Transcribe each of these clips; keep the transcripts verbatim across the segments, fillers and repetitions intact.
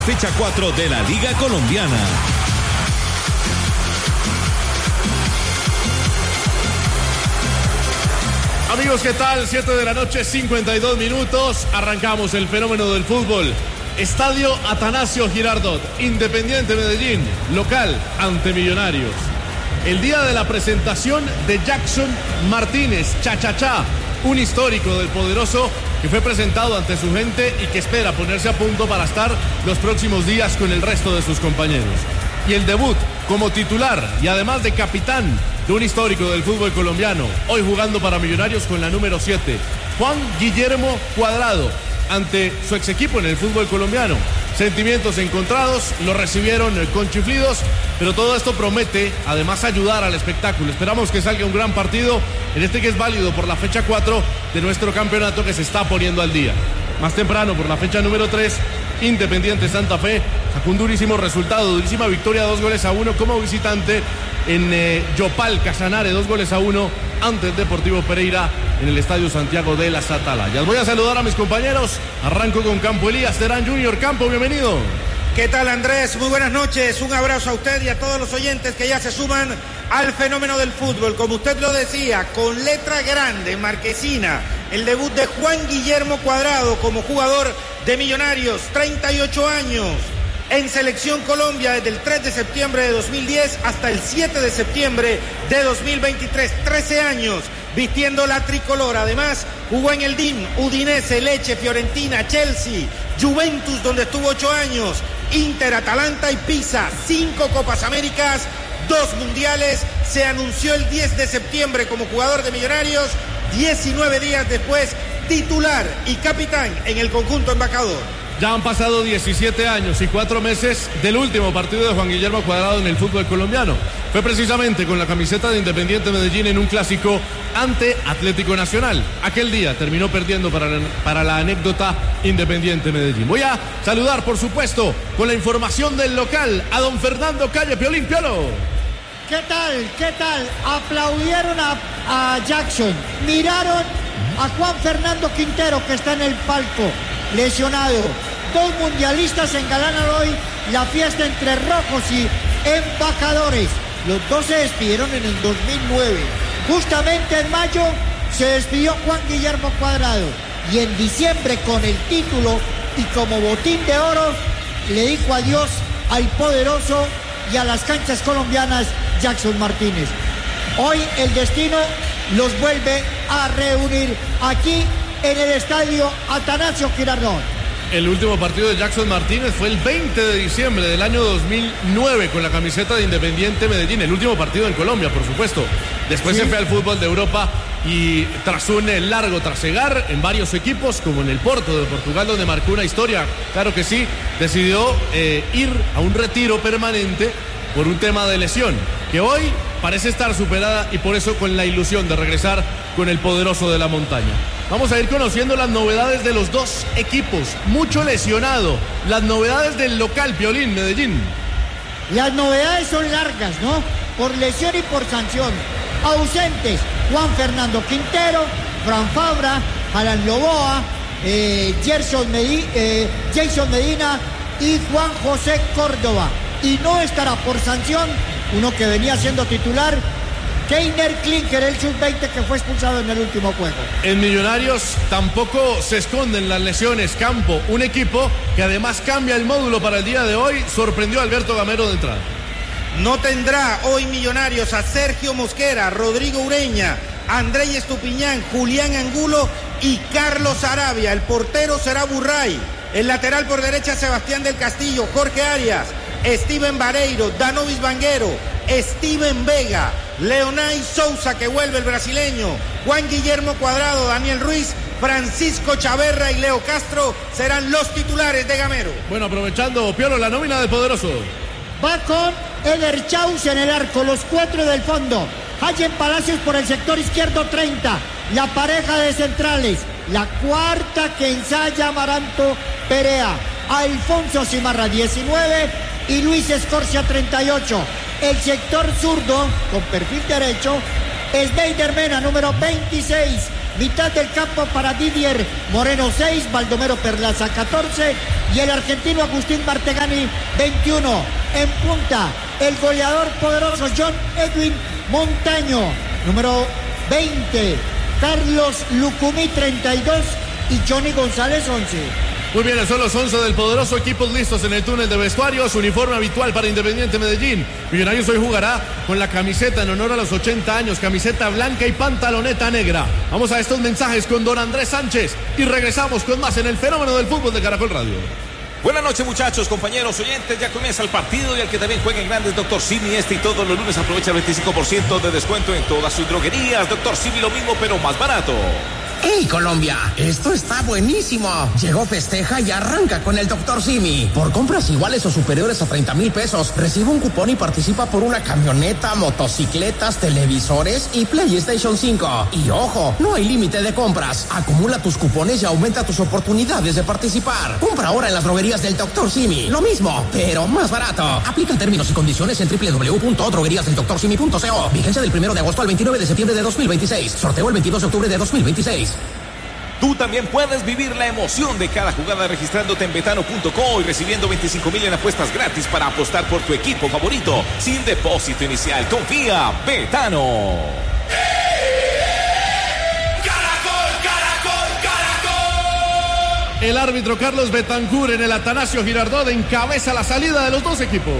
Fecha cuatro de la Liga Colombiana. Amigos, ¿qué tal? siete de la noche, cincuenta y dos minutos. Arrancamos el fenómeno del fútbol. Estadio Atanasio Girardot, Independiente Medellín, local ante Millonarios. El día de la presentación de Jackson Martínez, Cha Cha Cha, un histórico del poderoso que fue presentado ante su gente y que espera ponerse a punto para estar los próximos días con el resto de sus compañeros. Y el debut como titular y además de capitán de un histórico del fútbol colombiano, hoy jugando para Millonarios con la número siete, Juan Guillermo Cuadrado, ante su ex equipo en el fútbol colombiano. Sentimientos encontrados, lo recibieron con chiflidos, pero todo esto promete además ayudar al espectáculo. Esperamos que salga un gran partido en este que es válido por la fecha cuatro de nuestro campeonato que se está poniendo al día. Más temprano, por la fecha número tres, Independiente Santa Fe sacó un durísimo resultado, durísima victoria, dos goles a uno como visitante en eh, Yopal, Casanare, dos goles a uno ante el Deportivo Pereira en el Estadio Santiago de las Atalayas. Voy a saludar a mis compañeros. Arranco con Campo Elías Terán Junior. Campo, bienvenido. ¿Qué tal, Andrés? Muy buenas noches. Un abrazo a usted y a todos los oyentes que ya se suman al fenómeno del fútbol. Como usted lo decía, con letra grande, marquesina, el debut de Juan Guillermo Cuadrado como jugador de Millonarios, treinta y ocho años. En Selección Colombia desde el tres de septiembre de dos mil diez hasta el siete de septiembre de dos mil veintitrés, trece años vistiendo la tricolor. Además jugó en el D I M, Udinese, Lecce, Fiorentina, Chelsea, Juventus donde estuvo ocho años, Inter, Atalanta y Pisa, cinco Copas Américas, dos Mundiales. Se anunció el diez de septiembre como jugador de Millonarios, diecinueve días después titular y capitán en el conjunto embajador. Ya han pasado diecisiete años y cuatro meses del último partido de Juan Guillermo Cuadrado en el fútbol colombiano. Fue precisamente con la camiseta de Independiente Medellín en un clásico ante Atlético Nacional. Aquel día terminó perdiendo para la, para la anécdota Independiente Medellín. Voy a saludar, por supuesto, con la información del local a don Fernando Calle. Piolín, Piolo. ¿Qué tal? ¿Qué tal? Aplaudieron a, a Jackson. Miraron a Juan Fernando Quintero, que está en el palco, lesionado. Dos mundialistas engalanan hoy la fiesta entre rojos y embajadores. Los dos se despidieron en el dos mil nueve. Justamente en mayo se despidió Juan Guillermo Cuadrado. Y en diciembre, con el título y como botín de oro, le dijo adiós al poderoso y a las canchas colombianas Jackson Martínez. Hoy el destino los vuelve a reunir aquí en el Estadio Atanasio Girardot. El último partido de Jackson Martínez fue el veinte de diciembre del año dos mil nueve con la camiseta de Independiente Medellín. El último partido en Colombia, por supuesto. Después sí se fue al fútbol de Europa y tras un largo trasegar en varios equipos, como en el Porto de Portugal, donde marcó una historia, claro que sí, decidió eh, ir a un retiro permanente por un tema de lesión, que hoy parece estar superada y por eso con la ilusión de regresar con el poderoso de la montaña. Vamos a ir conociendo las novedades de los dos equipos. Mucho lesionado. Las novedades del local, Piolín, Medellín. Las novedades son largas, ¿no? Por lesión y por sanción. Ausentes: Juan Fernando Quintero, Fran Fabra, Alan Loboa, eh, Gerson Medi- eh, Jason Medina y Juan José Córdoba. Y no estará por sanción uno que venía siendo titular, Keiner Klinker, el sub veinte que fue expulsado en el último juego. En Millonarios tampoco se esconden las lesiones. Campo, un equipo que además cambia el módulo para el día de hoy, sorprendió a Alberto Gamero de entrada. No tendrá hoy Millonarios a Sergio Mosquera, Rodrigo Ureña, André Estupiñán, Julián Angulo y Carlos Arabia. El portero será Burray. El lateral por derecha, Sebastián del Castillo, Jorge Arias, Steven Vareiro, Danovis Vanguero, Steven Vega, Leonay Sousa, que vuelve el brasileño, Juan Guillermo Cuadrado, Daniel Ruiz, Francisco Chaverra y Leo Castro serán los titulares de Gamero. Bueno, aprovechando, Piolo, la nómina de poderoso. Va con Eder Chaus en el arco, los cuatro del fondo. Hayen Palacios por el sector izquierdo, treinta. La pareja de centrales, la cuarta que ensaya Amaranto Perea. Alfonso Cimarra, diecinueve. Y Luis Escorcia, treinta y ocho. El sector zurdo, con perfil derecho, es Beider Mena, número veintiséis. Mitad del campo para Didier Moreno, seis, Baldomero Perlaza, catorce, y el argentino Agustín Martegani, veintiuno. En punta, el goleador poderoso John Edwin Montaño, número veinte. Carlos Lucumí, treinta y dos, y Johnny González, once. Muy bien, son los once del poderoso, equipos listos en el túnel de vestuarios, uniforme habitual para Independiente Medellín. Millonarios hoy jugará con la camiseta en honor a los ochenta años, camiseta blanca y pantaloneta negra. Vamos a estos mensajes con don Andrés Sánchez y regresamos con más en el fenómeno del fútbol de Caracol Radio. Buenas noches, muchachos, compañeros, oyentes, ya comienza el partido y el que también juega en grandes, Doctor Simi, este y todos los lunes aprovecha el veinticinco por ciento de descuento en todas sus droguerías. Doctor Simi, lo mismo pero más barato. ¡Hey, Colombia! Esto está buenísimo. Llegó, festeja y arranca con el doctor Simi. Por compras iguales o superiores a treinta mil pesos, recibe un cupón y participa por una camioneta, motocicletas, televisores y PlayStation cinco. Y ojo, no hay límite de compras. Acumula tus cupones y aumenta tus oportunidades de participar. Compra ahora en las droguerías del doctor Simi. Lo mismo, pero más barato. Aplican términos y condiciones en doble u doble u doble u punto droguerías del doctor simi punto co. Vigencia del primero de agosto al veintinueve de septiembre de dos mil veintiséis. Sorteo el veintidós de octubre de dos mil veintiséis. Tú también puedes vivir la emoción de cada jugada registrándote en betano punto co y recibiendo veinticinco mil en apuestas gratis para apostar por tu equipo favorito sin depósito inicial. Confía, Betano. Caracol, Caracol, Caracol. El árbitro Carlos Betancur en el Atanasio Girardot encabeza la salida de los dos equipos.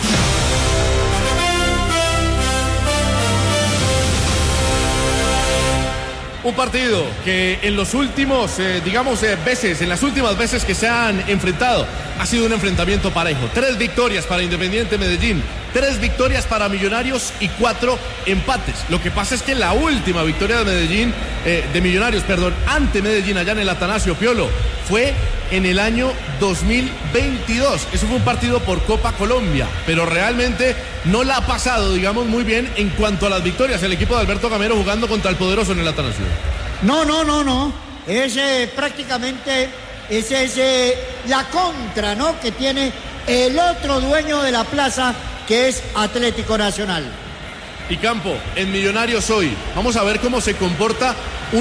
Un partido que en los últimos, eh, digamos, eh, veces, en las últimas veces que se han enfrentado, ha sido un enfrentamiento parejo. Tres victorias para Independiente Medellín, tres victorias para Millonarios y cuatro empates. Lo que pasa es que la última victoria de Medellín, eh, de Millonarios, perdón, ante Medellín allá en el Atanasio Piolo, fue en el año dos mil veintidós. Eso fue un partido por Copa Colombia, pero realmente no la ha pasado, digamos, muy bien en cuanto a las victorias el equipo de Alberto Gamero jugando contra el poderoso en el Atanasio. No, no, no, no. Es eh, prácticamente, ese es eh, la contra, ¿no?, que tiene el otro dueño de la plaza, que es Atlético Nacional. Y Campo, en Millonarios hoy, vamos a ver cómo se comporta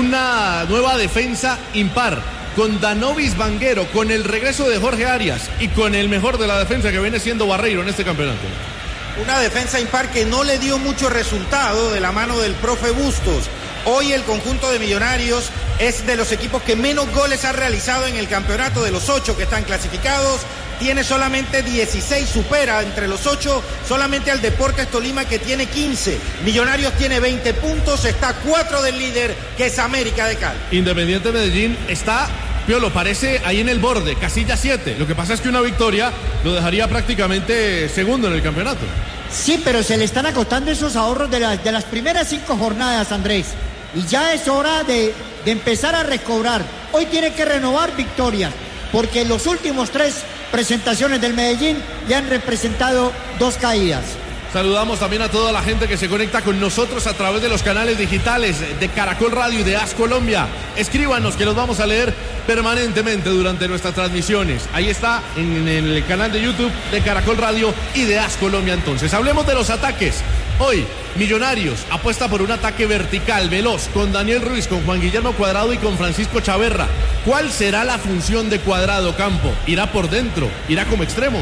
una nueva defensa impar, con Danovis Vanguero, con el regreso de Jorge Arias y con el mejor de la defensa que viene siendo Barreiro en este campeonato. Una defensa impar que no le dio mucho resultado de la mano del profe Bustos. Hoy el conjunto de Millonarios es de los equipos que menos goles ha realizado en el campeonato. De los ocho que están clasificados, tiene solamente dieciséis, supera entre los ocho solamente al Deportes Tolima, que tiene quince. Millonarios tiene veinte puntos, está a cuatro del líder, que es América de Cali. Independiente Medellín está, Piolo, parece ahí en el borde, casilla siete. Lo que pasa es que una victoria lo dejaría prácticamente segundo en el campeonato. Sí, pero se le están acotando esos ahorros de, la, de las primeras cinco jornadas, Andrés. Y ya es hora de, de empezar a recobrar. Hoy tiene que renovar victorias, porque en los últimos tres presentaciones del Medellín le han representado dos caídas. Saludamos también a toda la gente que se conecta con nosotros a través de los canales digitales de Caracol Radio y de A S Colombia. Escríbanos que los vamos a leer permanentemente durante nuestras transmisiones. Ahí está en, en el canal de YouTube de Caracol Radio y de A S Colombia. Entonces, hablemos de los ataques. Hoy, Millonarios apuesta por un ataque vertical, veloz, con Daniel Ruiz, con Juan Guillermo Cuadrado y con Francisco Chaverra. ¿Cuál será la función de Cuadrado, Campo? ¿Irá por dentro? ¿Irá como extremo?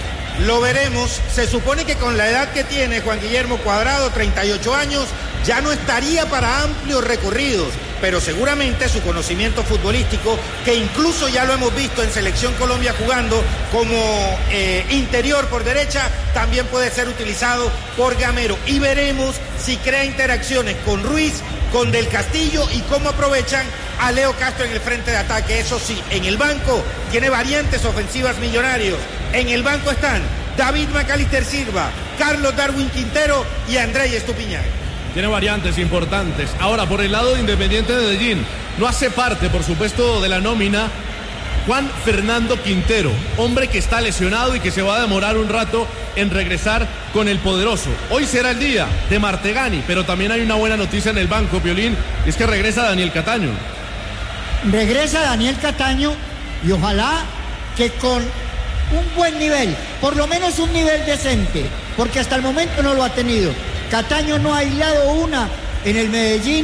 Lo veremos. Se supone que con la edad que tiene Juan Guillermo Cuadrado, treinta y ocho años, ya no estaría para amplios recorridos, pero seguramente su conocimiento futbolístico, que incluso ya lo hemos visto en Selección Colombia jugando como eh, interior por derecha, también puede ser utilizado por Gamero. Y veremos si crea interacciones con Ruiz, con Del Castillo, y cómo aprovechan a Leo Castro en el frente de ataque. Eso sí, en el banco tiene variantes ofensivas Millonarios. En el banco están David Macalister Silva, Carlos Darwin Quintero y Andrés Estupiñán. Tiene variantes importantes. Ahora, por el lado de Independiente de Medellín, no hace parte, por supuesto, de la nómina Juan Fernando Quintero, hombre que está lesionado y que se va a demorar un rato en regresar con el poderoso. Hoy será el día de Martegani, pero también hay una buena noticia en el banco, Piolín, y es que regresa Daniel Cataño. Regresa Daniel Cataño y ojalá que con un buen nivel, por lo menos un nivel decente, porque hasta el momento no lo ha tenido. Cataño no ha aislado una en el Medellín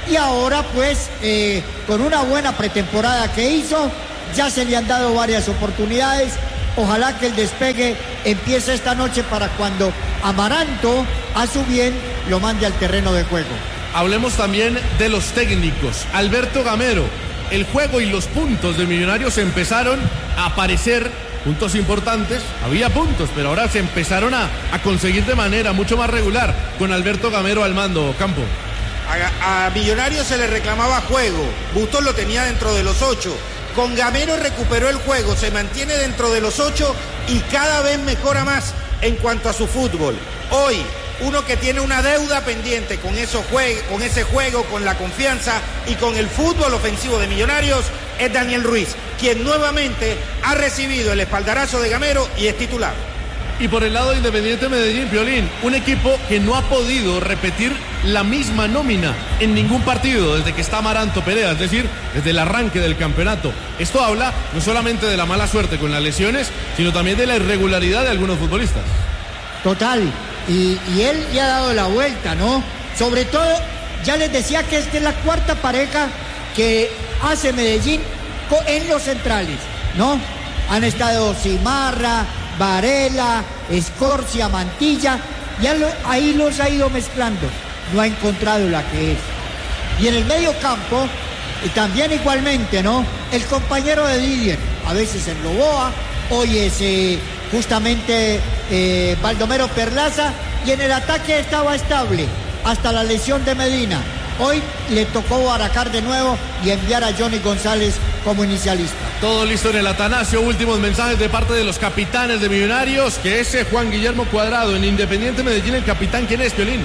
y ahora pues eh, con una buena pretemporada que hizo, ya se le han dado varias oportunidades. Ojalá que el despegue empiece esta noche para cuando Amaranto, a su bien, lo mande al terreno de juego. Hablemos también de los técnicos. Alberto Gamero, el juego y los puntos de Millonarios empezaron a aparecer, puntos importantes, había puntos, pero ahora se empezaron a, a conseguir de manera mucho más regular con Alberto Gamero al mando, Campo. A, a Millonarios se le reclamaba juego, Bustos lo tenía dentro de los ocho. Con Gamero recuperó el juego, se mantiene dentro de los ocho y cada vez mejora más en cuanto a su fútbol. Hoy, uno que tiene una deuda pendiente con, eso jue- con ese juego, con la confianza y con el fútbol ofensivo de Millonarios es Daniel Ruiz, quien nuevamente ha recibido el espaldarazo de Gamero y es titular. Y por el lado de Independiente Medellín, Piolín, un equipo que no ha podido repetir la misma nómina en ningún partido desde que está Amaranto Perea, es decir, desde el arranque del campeonato. Esto habla no solamente de la mala suerte con las lesiones, sino también de la irregularidad de algunos futbolistas. Total, y, y él ya ha dado la vuelta, ¿no? Sobre todo, ya les decía que esta es la cuarta pareja que hace Medellín en los centrales, ¿no? Han estado Cimarra, Varela, Escorcia, Mantilla, ya lo, ahí los ha ido mezclando, no ha encontrado la que es. Y en el medio campo, y también igualmente, ¿no? El compañero de Didier, a veces en Loboa, hoy es eh, justamente eh, Baldomero Perlaza, y en el ataque estaba estable, hasta la lesión de Medina. Hoy le tocó baracar de nuevo y enviar a Johnny González como inicialista. Todo listo en el Atanasio, últimos mensajes de parte de los capitanes de Millonarios, que ese Juan Guillermo Cuadrado en Independiente Medellín, el capitán, ¿quién es, Piolín?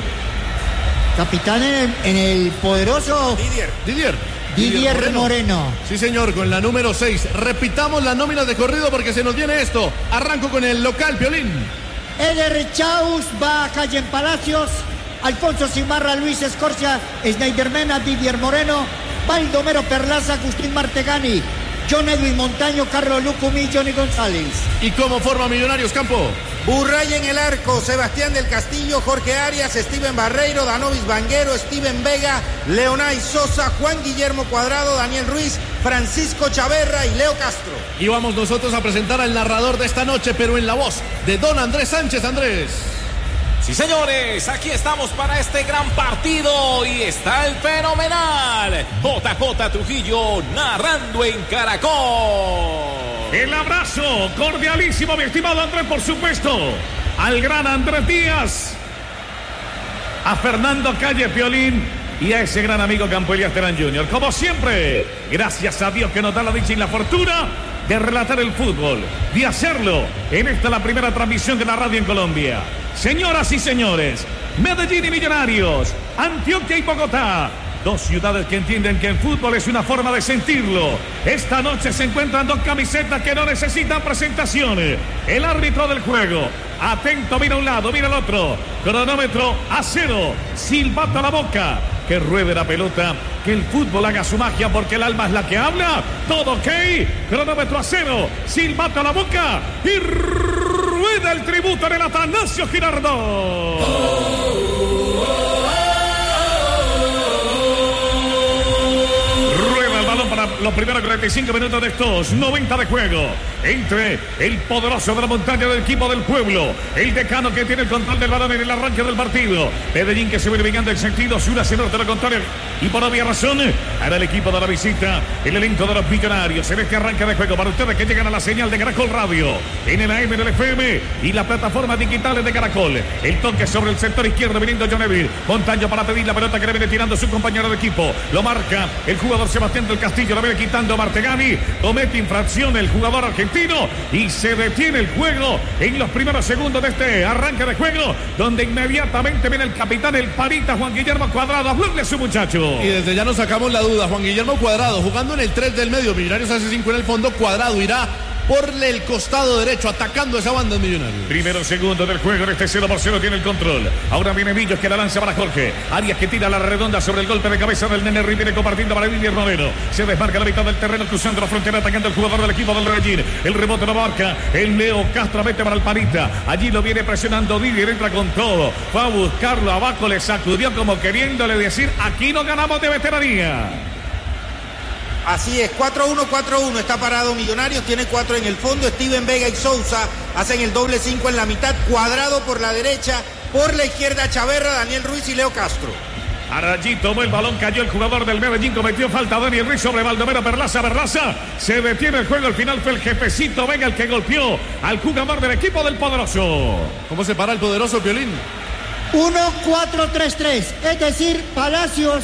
Capitán en el, en el poderoso Didier. Didier. Didier, Didier Moreno. Moreno. Sí, señor, con la número seis. Repitamos las nóminas de corrido porque se nos viene esto. Arranco con el local, Piolín. Eder Chaus va a Calle en Palacios, Alfonso Cimarra, Luis Escorcia, Snyder Mena, Didier Moreno, Baldomero Perlaza, Agustín Martegani, John Edwin Montaño, Carlos Lucumí, Johnny González. ¿Y cómo forma Millonarios, Campo? Burray en el arco, Sebastián del Castillo, Jorge Arias, Steven Barreiro, Danovis Vanguero, Steven Vega, Leonay Sosa, Juan Guillermo Cuadrado, Daniel Ruiz, Francisco Chaverra y Leo Castro. Y vamos nosotros a presentar al narrador de esta noche, pero en la voz de don Andrés Sánchez. Andrés. Sí, señores, aquí estamos para este gran partido y está el fenomenal J J Trujillo narrando en Caracol. El abrazo cordialísimo, mi estimado Andrés, por supuesto, al gran Andrés Díaz, a Fernando Calle Piolín y a ese gran amigo Campo Elías Terán junior Como siempre, gracias a Dios que nos da la dicha y la fortuna de relatar el fútbol, de hacerlo en esta la primera transmisión de la radio en Colombia. Señoras y señores, Medellín y Millonarios, Antioquia y Bogotá, dos ciudades que entienden que el fútbol es una forma de sentirlo. Esta noche se encuentran dos camisetas que no necesitan presentaciones. El árbitro del juego, atento, mira a un lado, mira al otro. Cronómetro a cero, silbato a la boca. Que ruede la pelota, que el fútbol haga su magia porque el alma es la que habla. Todo ok, cronómetro a cero, silbato a la boca y rueda el tributo en el Atanasio Girardot. Oh, oh, oh. Para los primeros cuarenta y cinco minutos de estos noventa de juego entre el poderoso de la montaña del equipo del pueblo, el decano que tiene el control del balón en el arranque del partido, Medellín que se viene vengando el sentido sur hacia el norte, lo contrario, y por obvia razón hará el equipo de la visita, el elenco de los Millonarios en este arranque de juego para ustedes que llegan a la señal de Caracol Radio en el A M, en el F M y la plataforma digitales de Caracol. El toque sobre el sector izquierdo viniendo John Evil Montaño para pedir la pelota que le viene tirando su compañero de equipo, lo marca el jugador Sebastián del Castillo, lo viene quitando Martegani, comete infracción el jugador argentino y se detiene el juego en los primeros segundos de este arranque de juego, donde inmediatamente viene el capitán, el parita Juan Guillermo Cuadrado a hablarle a su muchacho. Y desde ya nos sacamos la duda, Juan Guillermo Cuadrado jugando en el tres del medio, Millonarios hace cinco en el fondo, Cuadrado irá por el costado derecho, atacando esa banda de Millonarios. Primero, segundo del juego, en este cero por cero tiene el control. Ahora viene Millos que la lanza para Jorge. Arias que tira la redonda sobre el golpe de cabeza del Nene Riviere, compartiendo para Didier Moreno. Se desmarca la mitad del terreno, cruzando la frontera, atacando el jugador del equipo del Medellín. El rebote lo marca el Leo Castro, mete para el Panita. Allí lo viene presionando Didier, entra con todo. Va a buscarlo abajo, le sacudió como queriéndole decir, aquí no ganamos de veteranía. Así es, cuatro uno, cuatro uno, está parado Millonarios, tiene cuatro en el fondo, Steven Vega y Sousa hacen el doble cinco en la mitad, Cuadrado por la derecha, por la izquierda Chaverra, Daniel Ruiz y Leo Castro. Ahora allí tomó el balón, cayó el jugador del Medellín, cometió falta Daniel Ruiz sobre Baldomero Perlaza, Perlaza, se detiene el juego, al final fue el jefecito Vega el que golpeó al jugador del equipo del Poderoso. ¿Cómo se para el Poderoso, Piolín? uno cuatro tres tres, es decir, Palacios,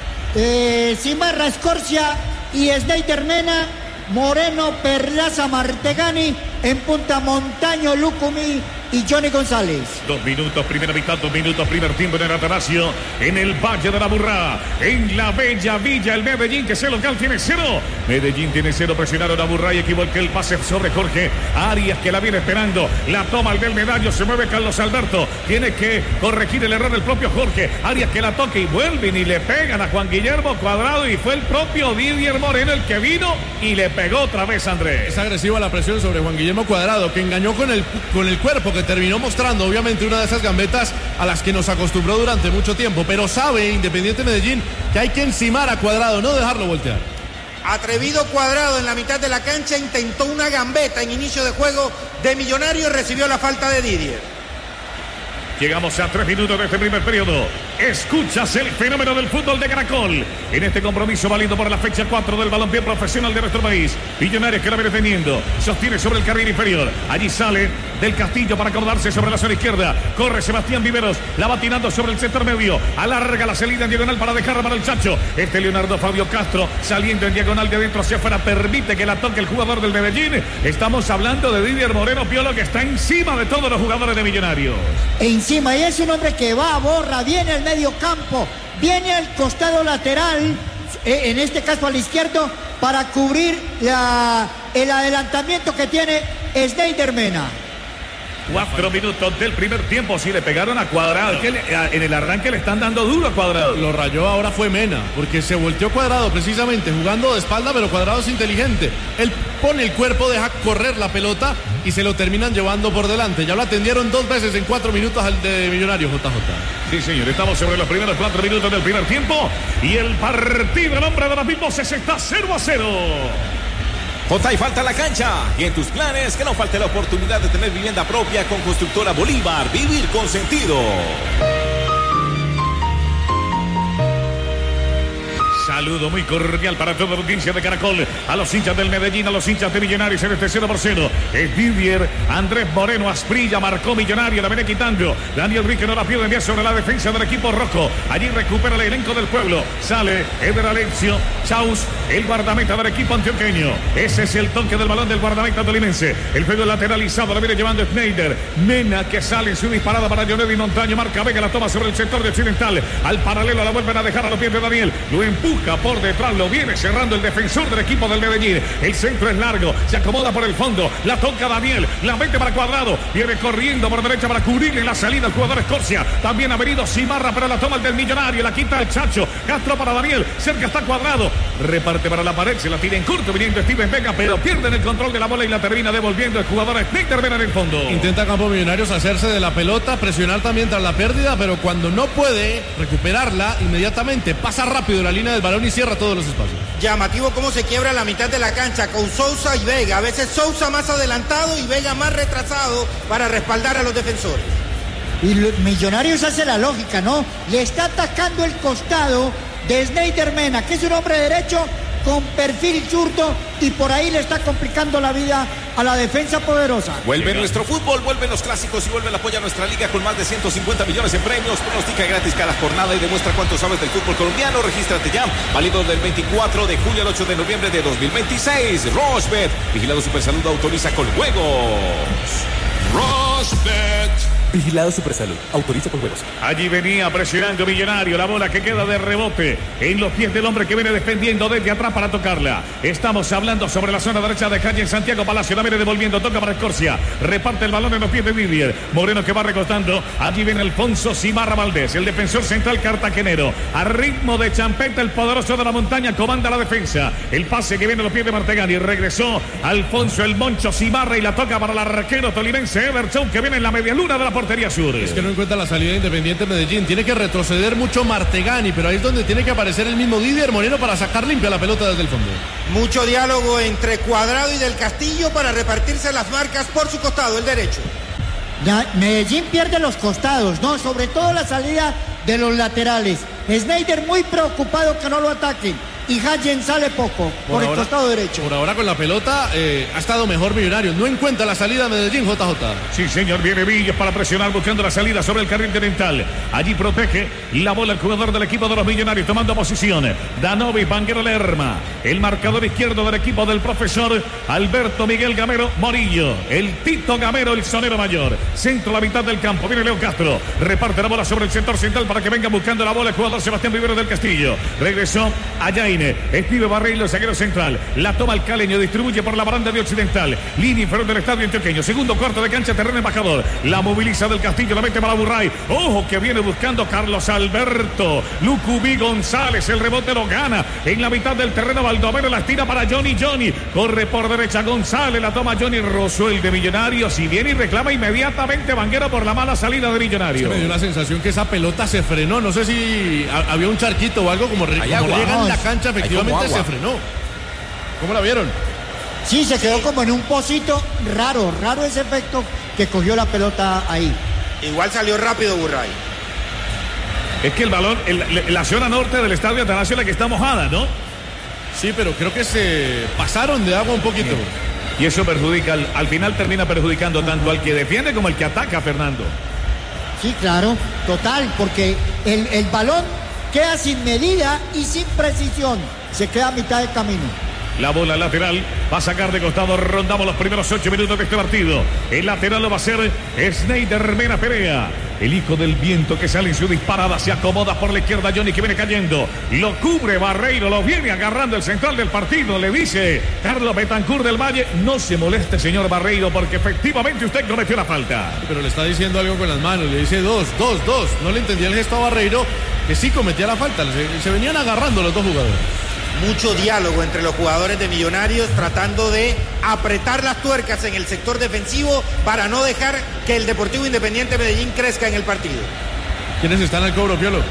eh, Cimarra Escorcia y Snyder Mena, Moreno, Perlaza, Martegani, en punta Montaño, Lucumí y Johnny González. Dos minutos, primera mitad, dos minutos, primer tiempo en el Atanasio, en el Valle de la Burrá, en la bella villa, el Medellín, que es el local, tiene cero. Medellín tiene cero, presionaron a Burrá y equivocó el pase sobre Jorge Arias, que la viene esperando. La toma el del Medallo, se mueve Carlos Alberto. Tiene que corregir el error del propio Jorge Arias, que la toca y vuelven y le pegan a Juan Guillermo Cuadrado, y fue el propio Didier Moreno el que vino y le pegó otra vez, Andrés. Es agresiva la presión sobre Juan Guillermo Cuadrado, que engañó con el, con el cuerpo, que terminó mostrando obviamente una de esas gambetas a las que nos acostumbró durante mucho tiempo, pero sabe Independiente Medellín que hay que encimar a Cuadrado, no dejarlo voltear. Atrevido Cuadrado en la mitad de la cancha, intentó una gambeta en inicio de juego de Millonarios y recibió la falta de Didier. Llegamos a tres minutos de este primer periodo. Escuchas el fenómeno del fútbol de Caracol. En este compromiso válido por la fecha cuatro del balompié profesional de nuestro país. Millonarios que la viene teniendo. Sostiene sobre el carril inferior. Allí sale del Castillo para acomodarse sobre la zona izquierda. Corre Sebastián Viveros. La va tirando sobre el sector medio. Alarga la salida en diagonal para dejarla para el Chacho. Este Leonardo Fabio Castro saliendo en diagonal de adentro hacia afuera. Permite que la toque el jugador del Medellín. Estamos hablando de Didier Moreno Piolo, que está encima de todos los jugadores de Millonarios. Encima, y es un hombre que va, borra, viene al medio campo, viene al costado lateral, eh, en este caso al izquierdo, para cubrir la, el adelantamiento que tiene Snyder Mena. Cuatro minutos del primer tiempo, sí le pegaron a Cuadrado, que le, a, en el arranque le están dando duro a Cuadrado. Lo rayó ahora fue Mena, porque se volteó Cuadrado precisamente jugando de espalda, pero Cuadrado es inteligente. Él pone el cuerpo, deja correr la pelota y se lo terminan llevando por delante. Ya lo atendieron dos veces en cuatro minutos al de Millonarios, J J. Sí, señor, estamos sobre los primeros cuatro minutos del primer tiempo y el partido en nombre de los mismos está cero a cero. Jota, y falta la cancha. Y en tus planes, que no falte la oportunidad de tener vivienda propia con Constructora Bolívar. Vivir con sentido. Saludo muy cordial para toda la audiencia de Caracol, a los hinchas del Medellín, a los hinchas de Millonarios en este cero por cero. Es Didier Andrés Moreno Asprilla, marcó Millonario, la viene quitando. Daniel Rique no la pierde, envía sobre la defensa del equipo rojo. Allí recupera el elenco del pueblo. Sale Eder Alencio Chaus, el guardameta del equipo antioqueño. Ese es el toque del balón del guardameta tolimense. El juego lateralizado, la viene llevando Snyder. Mena que sale en su disparada para Leonel y Montaño. Marca Vega, la toma sobre el sector de occidental. Al paralelo la vuelven a dejar a los pies de Daniel. Lo empuja por detrás, lo viene cerrando el defensor del equipo del Medellín. El centro es largo, se acomoda por el fondo, la toca Daniel, la mete para Cuadrado, viene corriendo por derecha para cubrirle la salida al jugador Escorcia. También ha venido Cimarra para la toma del Millonario, la quita el Chacho. Castro para Daniel, cerca está Cuadrado, reparte para la pared, se la tira en corto viniendo Steven Vega, pero pierden el control de la bola y la termina devolviendo el jugador Snyder Mena en el fondo. Intenta Campo Millonarios hacerse de la pelota, presionar también tras la pérdida, pero cuando no puede recuperarla, inmediatamente pasa rápido la línea del balón y cierra todos los espacios. Llamativo cómo se quiebra la mitad de la cancha con Sousa y Vega. A veces Sousa más adelantado y Vega más retrasado para respaldar a los defensores. Y Millonarios hace la lógica, ¿no? Le está atacando el costado de Snyder Mena, que es un hombre derecho con perfil zurdo, y por ahí le está complicando la vida a la defensa poderosa. Vuelve nuestro fútbol, vuelven los clásicos y vuelve el apoyo a nuestra liga con más de ciento cincuenta millones en premios. Pronostica gratis cada jornada y demuestra cuánto sabes del fútbol colombiano. Regístrate ya. Válido del veinticuatro de julio al ocho de noviembre de dos mil veintiséis. Rochebet, vigilado Supersalud, autoriza con juegos. Rochebet. Vigilado Supersalud. Autoriza con juegos. Allí venía presionando Millonario. La bola que queda de rebote en los pies del hombre que viene defendiendo desde atrás para tocarla. Estamos hablando sobre la zona derecha de calle en Santiago Palacio. La viene devolviendo. Toca para Escorcia. Reparte el balón en los pies de Didier. Moreno que va recostando. Allí viene Alfonso Cimarra Valdés, el defensor central cartagenero. A ritmo de champeta, el poderoso de la montaña comanda la defensa. El pase que viene a los pies de Martegani. Regresó Alfonso el Moncho Cimarra y la toca para el arquero tolimense Everton que viene en la media luna de la portería sur. Es que no encuentra la salida de Independiente Medellín. Tiene que retroceder mucho Martegani, pero ahí es donde tiene que aparecer el mismo Didier Moreno para sacar limpia la pelota desde el fondo. Mucho diálogo entre Cuadrado y Del Castillo para repartirse las marcas por su costado, el derecho. Ya, Medellín pierde los costados, ¿no? Sobre todo la salida de los laterales. Sneijder muy preocupado que no lo ataquen. Y Hayen sale poco por, por el ahora, costado derecho. Por ahora con la pelota eh, ha estado mejor Millonario. No encuentra la salida de Medellín, J J. Sí, señor, viene Villas para presionar buscando la salida sobre el carril oriental. Allí protege la bola el jugador del equipo de los Millonarios tomando posición. Danovi, Vanguero Lerma. El marcador izquierdo del equipo del profesor Alberto Miguel Gamero Morillo. El Tito Gamero, el sonero mayor. Centro a la mitad del campo. Viene Leo Castro. Reparte la bola sobre el sector central para que venga buscando la bola el jugador Sebastián Rivero del Castillo. Regresó a Yaine. Estive Barreiro, zaguero central. La toma el caleño, distribuye por la baranda de Occidental. Línea inferior del estadio antioqueño. Segundo cuarto de cancha, terreno embajador. La moviliza del Castillo, la mete para Burray. Ojo que viene buscando Carlos Alberto. Lucubí González, el rebote lo gana. En la mitad del terreno, Baldomero la estira para Johnny Johnny. Corre por derecha González, la toma Johnny Rosuel de Millonarios. Y viene y reclama inmediatamente Vanguero por la mala salida de Millonarios. Es que me dio la sensación que esa pelota se frenó. No sé si había un charquito o algo como, como llega en la cancha. Efectivamente se frenó. ¿Cómo la vieron? Sí, se quedó como en un pocito raro, raro ese efecto que cogió la pelota ahí. Igual salió rápido Burray. Es que el balón, el, la zona norte del estadio Atanasio la que está mojada, ¿no? Sí, pero creo que se pasaron de agua un poquito. Bien. Y eso perjudica, al, al final termina perjudicando tanto al que defiende como al que ataca, Fernando. Sí, claro, total, porque el, el balón queda sin medida y sin precisión. Se queda a mitad del camino. La bola lateral va a sacar de costado. Rondamos los primeros ocho minutos de este partido. El lateral lo va a hacer Sneijder Mena Perea. El hijo del viento que sale en su disparada. Se acomoda por la izquierda Johnny que viene cayendo. Lo cubre Barreiro. Lo viene agarrando el central del partido. Le dice Carlos Betancur del Valle. No se moleste, señor Barreiro, porque efectivamente usted cometió la falta. Pero le está diciendo algo con las manos. Le dice dos, dos, dos. No le entendía el gesto a Barreiro, que sí cometía la falta. Se, se venían agarrando los dos jugadores. Mucho diálogo entre los jugadores de Millonarios tratando de apretar las tuercas en el sector defensivo para no dejar que el Deportivo Independiente Medellín crezca en el partido. ¿Quiénes están al cobro, Piolo?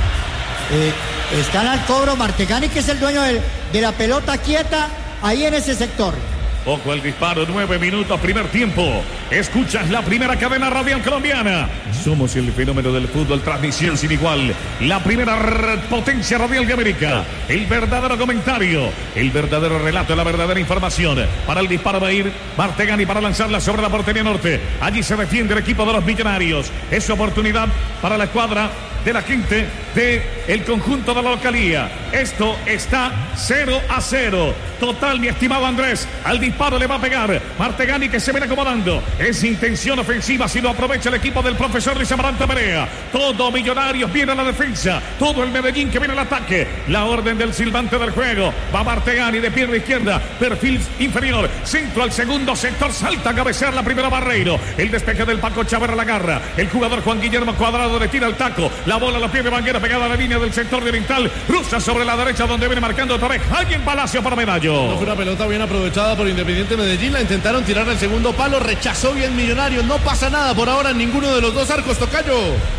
Eh, están al cobro Martegani, que es el dueño del, de la pelota quieta ahí en ese sector. Ojo al disparo, nueve minutos, primer tiempo. Escuchas la primera cadena radial colombiana. Somos el fenómeno del fútbol, transmisión sin igual. La primera potencia radial de América. El verdadero comentario, el verdadero relato, la verdadera información. Para el disparo va a ir Martegani para lanzarla sobre la portería norte. Allí se defiende el equipo de los Millonarios. Es oportunidad para la escuadra de la quinte de el conjunto de la localía. Esto está cero a cero. Total, mi estimado Andrés. Al disparo le va a pegar Martegani, que se viene acomodando. Es intención ofensiva si lo aprovecha el equipo del profesor Luis Amaranto Perea. Todo Millonarios viene a la defensa. Todo el Medellín que viene al ataque. La orden del silbante del juego. Va Martegani de pierna izquierda. Perfil inferior. Centro al segundo sector. Salta a cabecear la primera Barreiro. El despeje del Paco Chávez la garra. El jugador Juan Guillermo Cuadrado le tira el taco. La bola a los pies de Vanguero pegada a la línea del sector de oriental. Cruza sobre la derecha donde viene marcando otra vez Alguien Palacio para Medallo. No fue una pelota bien aprovechada por Independiente Medellín. La intentaron tirar al segundo palo. Rechazó bien Millonarios. No pasa nada por ahora en ninguno de los dos arcos, tocayo.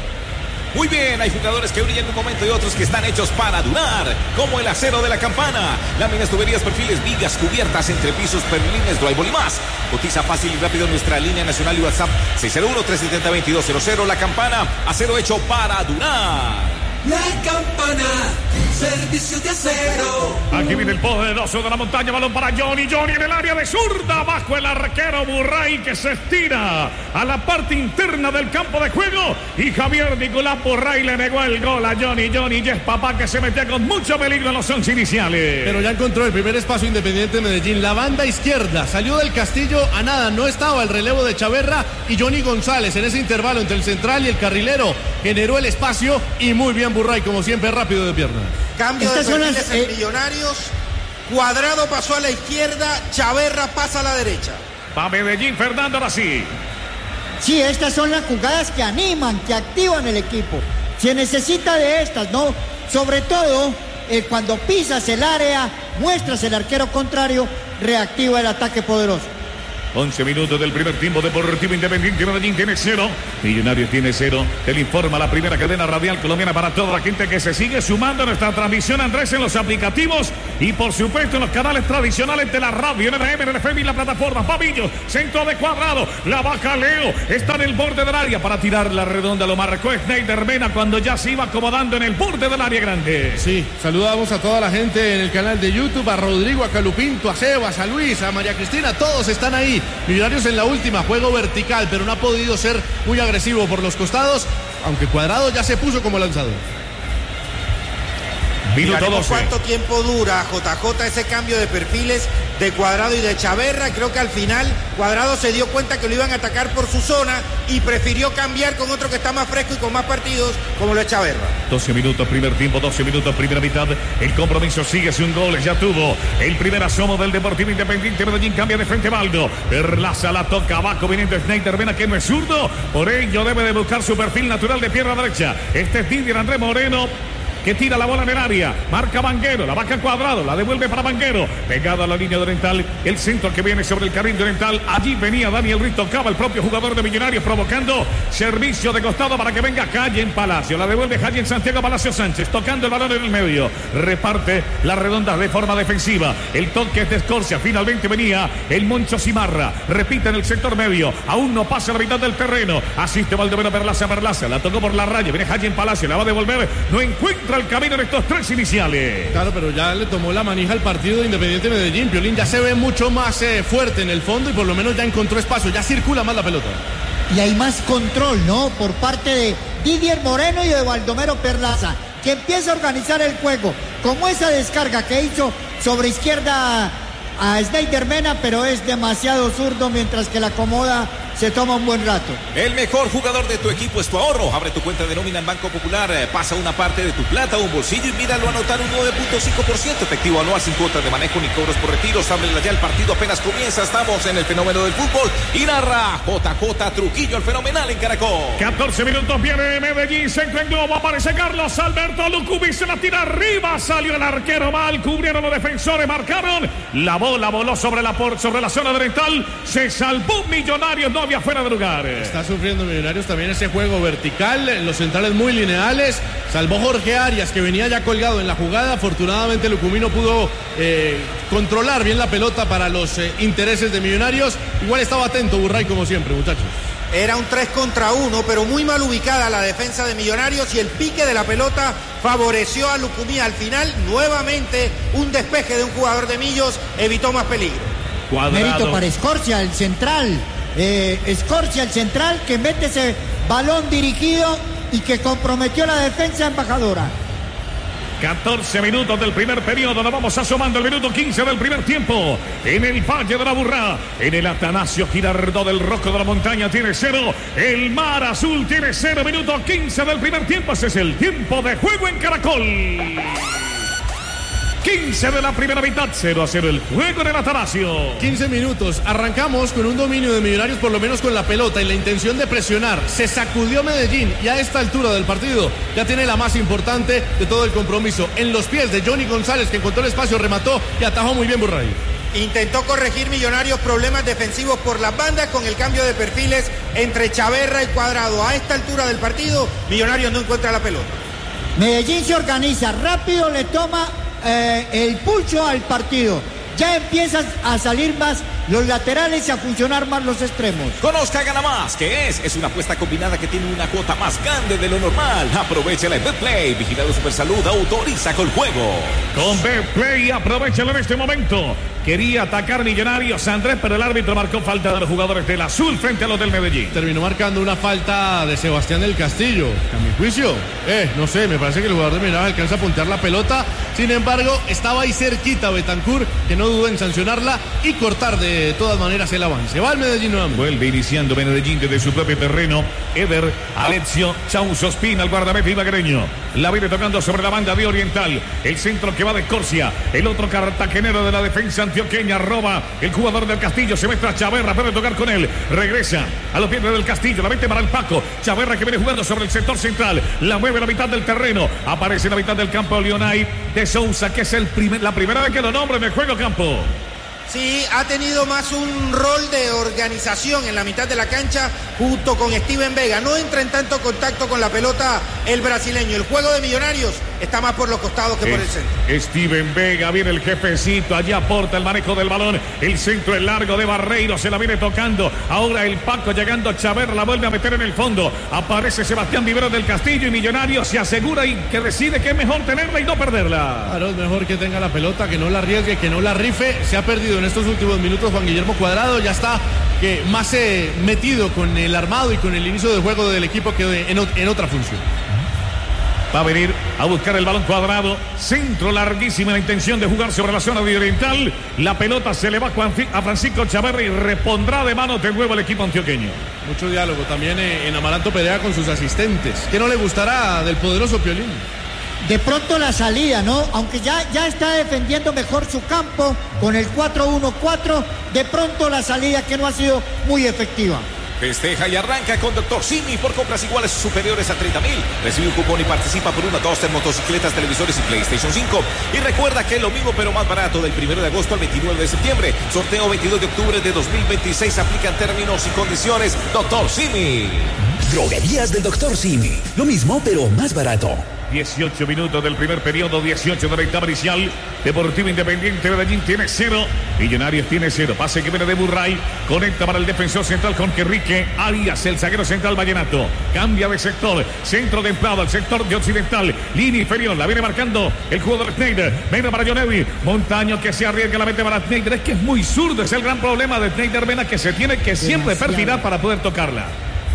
Muy bien, hay jugadores que brillan en un momento y otros que están hechos para durar, como el acero de la Campana. Láminas, tuberías, perfiles, vigas, cubiertas, entrepisos, perlines, drywall y más. Cotiza fácil y rápido en nuestra línea nacional y WhatsApp seis cero uno, tres siete cero, dos cero cero. La Campana, acero hecho para durar. La Campana, servicio de acero. Aquí viene el poderoso de la montaña, balón para Johnny, Johnny en el área de zurda, bajo el arquero Burray que se estira a la parte interna del campo de juego y Javier Nicolás Burray le negó el gol a Johnny, Johnny y es papá que se metía con mucho peligro en los once iniciales. Pero ya encontró el primer espacio Independiente de Medellín, la banda izquierda, salió del Castillo a nada, no estaba el relevo de Chaverra y Johnny González en ese intervalo entre el central y el carrilero generó el espacio y muy bien Burray, como siempre, rápido de piernas. Cambio de Estas son perfiles las, en eh, Millonarios. Cuadrado pasó a la izquierda, Chaverra pasa a la derecha. Va Medellín, Fernando, ahora sí. Sí, estas son las jugadas que animan, que activan el equipo. Se necesita de estas, ¿no? Sobre todo eh, cuando pisas el área, muestras el arquero contrario, reactiva el ataque poderoso. once minutos del primer tiempo. Deportivo Independiente Medellín tiene cero, Millonarios tiene cero. Él informa la primera cadena radial colombiana para toda la gente que se sigue sumando a nuestra transmisión, Andrés, en los aplicativos y por supuesto en los canales tradicionales de la radio, en R M, en el F M y la plataforma. Pavillo, centro de Cuadrado, la baja Leo, está en el borde del área para tirar la redonda, lo marcó Snyder Mena cuando ya se iba acomodando en el borde del área grande. Sí, saludamos a toda la gente en el canal de YouTube, a Rodrigo, a Calupinto, a Sebas, a Luis, a María Cristina, todos están ahí. Millonarios en la última, juego vertical, pero no ha podido ser muy agresivo por los costados, aunque Cuadrado ya se puso como lanzador. Minuto doce. ¿Cuánto tiempo dura, J J, ese cambio de perfiles de Cuadrado y de Chaverra? Creo que al final Cuadrado se dio cuenta que lo iban a atacar por su zona y prefirió cambiar con otro que está más fresco y con más partidos, como lo es Chaverra. doce minutos, primer tiempo, doce minutos, primera mitad. El compromiso sigue sin goles, ya tuvo el primer asomo del Deportivo Independiente Medellín. Cambia de frente Baldo. Perlaza la toca abajo, viniendo Snyder Mena, que no es zurdo. Por ello debe de buscar su perfil natural de pierna derecha. Este es Didier Andrés Moreno, que tira la bola en el área, marca Vanguero, la baja Cuadrado, la devuelve para Vanguero, pegado a la línea de Oriental, el centro que viene sobre el carril de Oriental, allí venía Daniel Ruiz, tocaba el propio jugador de Millonarios, provocando servicio de costado para que venga Calle en Palacio, la devuelve Calle en Santiago Palacio Sánchez, tocando el balón en el medio, reparte las redondas de forma defensiva, el toque es de Escorcia, finalmente venía el Moncho Cimarra, repite en el sector medio, aún no pasa la mitad del terreno, asiste Baldomero Perlaza, Perlaza, la tocó por la raya, viene Calle en Palacio, la va a devolver, no encuentra el camino en estos tres iniciales. Claro, pero ya le tomó la manija al partido de Independiente Medellín. Piolín ya se ve mucho más eh, fuerte en el fondo y por lo menos ya encontró espacio, ya circula más la pelota. Y hay más control, ¿no? Por parte de Didier Moreno y de Baldomero Perlaza, que empieza a organizar el juego, como esa descarga que hizo sobre izquierda a Snyder Mena, pero es demasiado zurdo, mientras que la acomoda se toma un buen rato. El mejor jugador de tu equipo es tu ahorro. Abre tu cuenta de nómina en Banco Popular, eh, pasa una parte de tu plata a un bolsillo y míralo anotar un nueve punto cinco por ciento efectivo anual sin cuotas de manejo ni cobros por retiros. Ábrela ya, el partido apenas comienza. Estamos en el fenómeno del fútbol y narra J J Trujillo, el fenomenal en Caracol. catorce minutos, viene Medellín, centro en globo, aparece Carlos Alberto Lucubi, se la tira arriba, salió el arquero mal, cubrieron los defensores, marcaron, la bola voló sobre la, por, sobre la zona oriental, se salvó Millonarios, no había fuera de lugar. Está sufriendo Millonarios también ese juego vertical, los centrales muy lineales, salvó Jorge Arias que venía ya colgado en la jugada, afortunadamente Lucumí no pudo eh, controlar bien la pelota para los eh, intereses de Millonarios, igual estaba atento Burray como siempre, muchachos. Era un tres contra uno, pero muy mal ubicada la defensa de Millonarios y el pique de la pelota favoreció a Lucumí. Al final, nuevamente, un despeje de un jugador de Millos evitó más peligro. Cuadrado. Mérito para Escorcia, el central. Eh, Escorcia, el central, que mete ese balón dirigido y que comprometió la defensa embajadora. catorce minutos del primer periodo, nos vamos asomando el minuto quince del primer tiempo. En el Valle de la Burrá, en el Atanasio Girardot del Rocco de la Montaña tiene cero. El Mar Azul tiene cero, minuto quince del primer tiempo. Ese es el tiempo de juego en Caracol. quince de la primera mitad, cero a cero el juego en el Atanasio. quince minutos, arrancamos con un dominio de Millonarios por lo menos con la pelota y la intención de presionar. Se sacudió Medellín y a esta altura del partido ya tiene la más importante de todo el compromiso. En los pies de Johnny González, que encontró el espacio, remató y atajó muy bien Burray. Intentó corregir Millonarios problemas defensivos por las bandas con el cambio de perfiles entre Chaverra y Cuadrado. A esta altura del partido, Millonarios no encuentra la pelota. Medellín se organiza, rápido le toma eh, el pulso al partido. Ya empieza a salir más los laterales y a funcionar más los extremos. Conozca Gana Más, ¿qué es? Es una apuesta combinada que tiene una cuota más grande de lo normal. Aprovechala en Betplay, vigilado Supersalud, autoriza con juego. Con Betplay, aprovechalo en este momento. Quería atacar Millonarios, Andrés, pero el árbitro marcó falta de los jugadores del Azul frente a los del Medellín. Terminó marcando una falta de Sebastián del Castillo. A mi juicio, eh, no sé, me parece que el jugador de Millonarios alcanza a puntear la pelota. Sin embargo, estaba ahí cerquita Betancur, que no dudó en sancionarla y cortar de todas maneras el avance. Va el Medellín nuevamente. Vuelve iniciando Medellín desde su propio terreno. Eder, Alexio, Chauzo, Ospina, el guardameta ibaguereño. La viene tocando sobre la banda de Oriental. El centro que va de Corsia. El otro cartagenero de la defensa antioqueña roba. El jugador del Castillo se mete a Chaverra. Puede tocar con él. Regresa a los pies del Castillo. La mete para el Paco. Chaverra que viene jugando sobre el sector central. La mueve a la mitad del terreno. Aparece en la mitad del campo Leonay de Sousa, que es el primer, la primera vez que lo nombra en el juego campo. Sí, ha tenido más un rol de organización en la mitad de la cancha junto con Steven Vega. No entra en tanto contacto con la pelota el brasileño. El juego de Millonarios está más por los costados que es, por el centro. Steven Vega, viene el jefecito, allá aporta el manejo del balón. El centro es largo de Barreiro, se la viene tocando. Ahora el Paco llegando a Chaverra, la vuelve a meter en el fondo. Aparece Sebastián Vivero del Castillo y Millonarios se asegura y que decide que es mejor tenerla y no perderla. Claro, es mejor que tenga la pelota, que no la arriesgue, que no la rife. Se ha perdido en estos últimos minutos Juan Guillermo Cuadrado, ya está que más eh, metido con el armado y con el inicio del juego del equipo que en, en otra función. Va a venir a buscar el balón Cuadrado. Centro larguísimo, la intención de jugar sobre la zona de Oriental. La pelota se le va a Francisco Chaverra y repondrá de manos de nuevo el equipo antioqueño. Mucho diálogo también en Amaranto Perea con sus asistentes. ¿Qué no le gustará del poderoso Piolín? De pronto la salida, ¿no? Aunque ya, ya está defendiendo mejor su campo con el cuatro uno cuatro. De pronto la salida que no ha sido muy efectiva. Festeja y arranca con Doctor Simi por compras iguales o superiores a treinta mil. Recibe un cupón y participa por una Duster, motocicletas, televisores y PlayStation cinco. Y recuerda que es lo mismo pero más barato del primero de agosto al veintinueve de septiembre. Sorteo veintidós de octubre de dos mil veintiséis. Aplican términos y condiciones. Doctor Simi. Droguerías del Doctor Simi. Lo mismo pero más barato. dieciocho minutos del primer periodo, dieciocho de la etapa inicial. Deportivo Independiente Medellín tiene cero. Millonarios tiene cero. Pase que viene de Burray. Conecta para el defensor central con Querrique Arias, el zaguero central vallenato. Cambia de sector. Centro de empleado al sector de occidental. Línea inferior. La viene marcando el jugador Schneider. Mena para Jonevi. Montaño que se arriesga la mete para Schneider. Es que es muy zurdo. Es el gran problema de Schneider Mena, que se tiene que siempre Demasiado. perfilar para poder tocarla.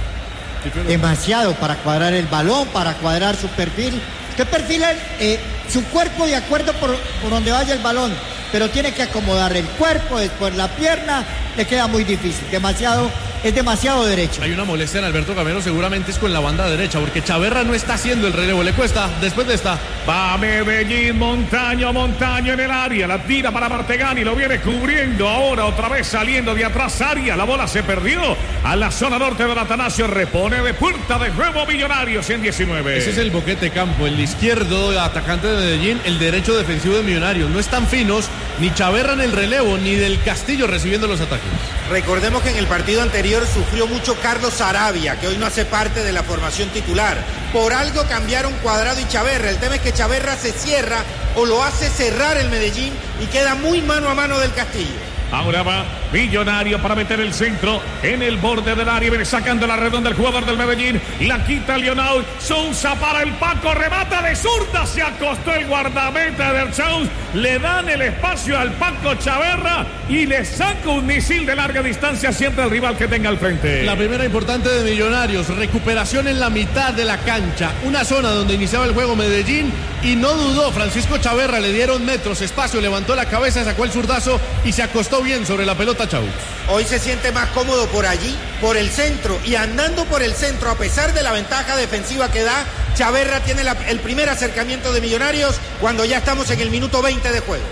Demasiado para cuadrar el balón, para cuadrar su perfil. Usted perfila eh, su cuerpo de acuerdo por, por donde vaya el balón, pero tiene que acomodar el cuerpo, después la pierna, le queda muy difícil. Demasiado, es demasiado derecho. Hay una molestia en Alberto Gamero, seguramente es con la banda derecha, porque Chaverra no está haciendo el relevo, le cuesta después de esta. Va Medellín, Montaño, Montaño en el área, la tira para Martegani, lo viene cubriendo ahora otra vez saliendo de atrás área, la bola se perdió a la zona norte del Atanasio, repone de puerta de nuevo Millonarios en diecinueve. Ese es el boquete campo, el izquierdo atacante de Medellín, el derecho defensivo de Millonarios, no están finos, ni Chaverra en el relevo, ni del Castillo recibiendo los ataques. Recordemos que en el partido anterior sufrió mucho Carlos Sarabia, que hoy no hace parte de la formación titular. Por algo cambiaron Cuadrado y Chaverra. El tema es que Chaverra se cierra o lo hace cerrar el Medellín y queda muy mano a mano del Castillo. Ahora va Millonario para meter el centro en el borde del área. Viene sacando la redonda el jugador del Medellín. La quita Leonau. Sousa para el Paco. Remata de zurda. Se acostó el guardameta del Sousa. Le dan el espacio al Paco Chaverra y le saca un misil de larga distancia siempre al rival que tenga al frente. La primera importante de Millonarios. Recuperación en la mitad de la cancha. Una zona donde iniciaba el juego Medellín y no dudó. Francisco Chaverra, le dieron metros, espacio, levantó la cabeza, sacó el zurdazo y se acostó bien sobre la pelota Chau. Hoy se siente más cómodo por allí, por el centro, y andando por el centro, a pesar de la ventaja defensiva que da, Chaverra tiene la, el primer acercamiento de Millonarios cuando ya estamos en el minuto veinte de juego.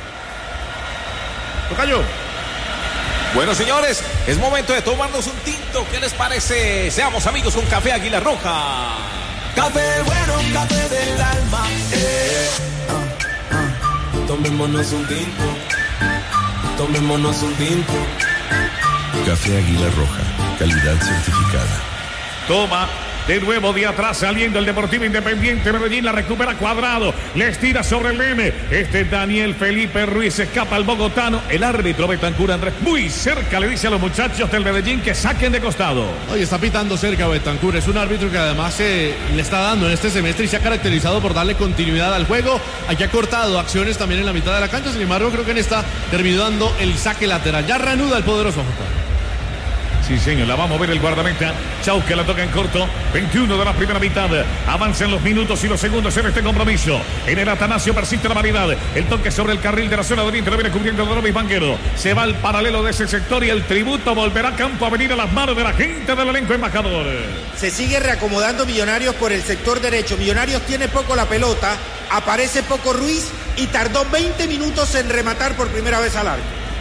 Tocayo. Bueno, señores, es momento de tomarnos un tinto. ¿Qué les parece? Seamos amigos con Café Águila Roja. Café bueno, café del alma. Eh. Ah, ah. Tomémonos un tinto. Tomémonos un tinto. Café Águila Roja, calidad certificada. Toma De nuevo de atrás saliendo el Deportivo Independiente Medellín. La recupera Cuadrado. Le estira sobre el M. Este Daniel Felipe Ruiz escapa al bogotano. El árbitro Betancur, Andrés, muy cerca le dice a los muchachos del Medellín que saquen de costado. Hoy está pitando cerca Betancur. Es un árbitro que además eh, le está dando en este semestre y se ha caracterizado por darle continuidad al juego. Aquí ha cortado acciones también en la mitad de la cancha. Sin embargo, creo que en esta terminó dando el saque lateral. Ya reanuda el poderoso J. Sí, señor, la va a mover el guardameta. Chau, que la toca en corto. veintiuno de la primera mitad. Avanzan los minutos y los segundos en este compromiso. En el Atanasio persiste la variedad. El toque sobre el carril de la zona de oriente lo viene cubriendo Donovis Banguero. Se va al paralelo de ese sector y el tributo volverá a campo a venir a las manos de la gente del elenco embajador. Se sigue reacomodando Millonarios por el sector derecho. Millonarios tiene poco la pelota. Aparece poco Ruiz y tardó veinte minutos en rematar por primera vez al arco.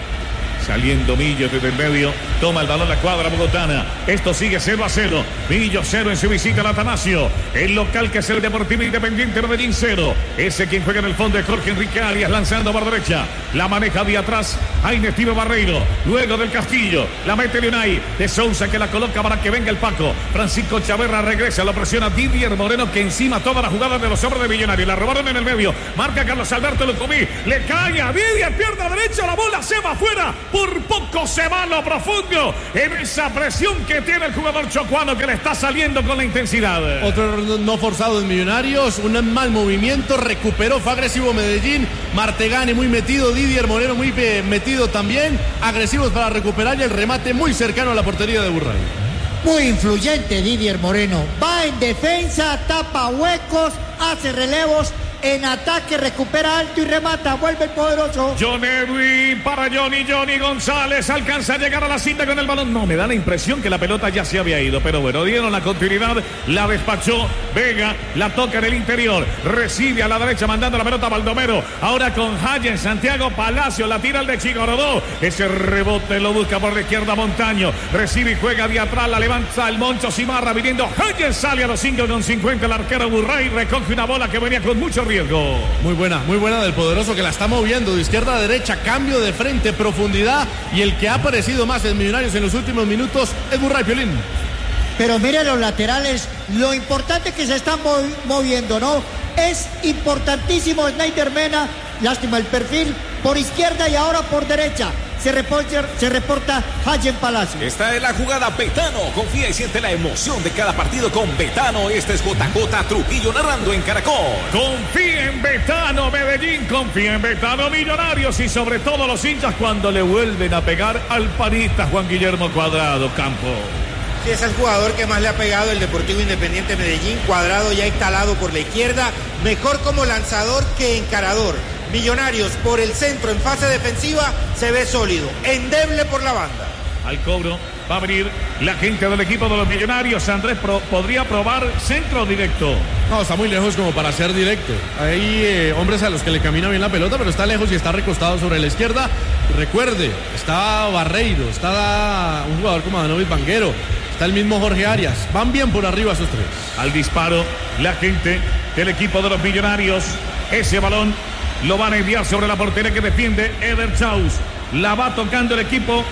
Saliendo Millo desde el medio, toma el balón la cuadra bogotana. Esto sigue cero a cero. Millo cero en su visita al Atanasio. El local que es el Deportivo Independiente Medellín cero. Ese quien juega en el fondo es Jorge Enrique Arias lanzando por derecha. La maneja de atrás Jaime Steve Barreiro. Luego del Castillo. La mete Leonay. De Sousa que la coloca para que venga el Paco. Francisco Chaverra regresa. Lo presiona Didier Moreno que encima toda la jugada de los hombres de Millonarios. La robaron en el medio. Marca Carlos Alberto Lucumí. Le cae a Didier. Pierna derecha. La bola se va afuera. Por poco se va a lo profundo en esa presión que tiene el jugador chocuano que le está saliendo con la intensidad. Otro no forzado en Millonarios, un mal movimiento, recuperó, fue agresivo Medellín, Martegani muy metido, Didier Moreno muy metido también, agresivos para recuperar y el remate muy cercano a la portería de Burray. Muy influyente Didier Moreno, va en defensa, tapa huecos, hace relevos. En ataque recupera alto y remata. Vuelve el poderoso. John Edwin para Johnny. Johnny González alcanza a llegar a la cinta con el balón. No, me da la impresión que la pelota ya se había ido. Pero bueno, dieron la continuidad. La despachó Vega. La toca en el interior. Recibe a la derecha mandando la pelota a Baldomero. Ahora con Hayen. Santiago Palacio. La tira el de Chigorodó. Ese rebote lo busca por la izquierda Montaño. Recibe y juega de atrás. La levanta el Moncho Cimarra. Viniendo Hayen. Sale a los cinco con cincuenta. El arquero Burray recoge una bola que venía con mucho riesgo. Muy buena, muy buena del poderoso que la está moviendo de izquierda a derecha, cambio de frente, profundidad y el que ha aparecido más en Millonarios en los últimos minutos es Burray Piolín. Pero mire los laterales, lo importante que se están movi- moviendo, ¿no? Es importantísimo Snyder Mena, lástima el perfil, por izquierda y ahora por derecha. Se reporta, se reporta Hayen Palacio. Esta es la jugada Betano. Confía y siente la emoción de cada partido con Betano. Este es J J Trujillo narrando en Caracol. Confía en Betano, Medellín. Confía en Betano, Millonarios. Y sobre todo los hinchas cuando le vuelven a pegar al panista Juan Guillermo Cuadrado Campo. Sí, es el jugador que más le ha pegado el Deportivo Independiente Medellín. Cuadrado ya instalado por la izquierda. Mejor como lanzador que encarador. Millonarios por el centro en fase defensiva se ve sólido, endeble por la banda. Al cobro va a venir la gente del equipo de los Millonarios. Andrés pro, podría probar centro directo. No, está muy lejos como para ser directo. Hay eh, hombres a los que le camina bien la pelota, pero está lejos y está recostado sobre la izquierda. Recuerde, está Barreiro, está un jugador como Danovis Banguero, está el mismo Jorge Arias. Van bien por arriba esos tres. Al disparo, la gente del equipo de los Millonarios. Ese balón lo van a enviar sobre la portería que defiende Eder Chaus. La va tocando el equipo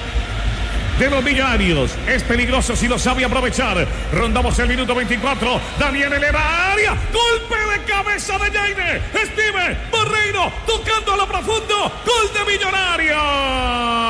de los Millonarios. Es peligroso si lo sabe aprovechar. Rondamos el minuto veinticuatro. Daniel Herrera, área. Golpe de cabeza de Jaime. Steve Barreiro tocando a lo profundo. Gol de Millonarios.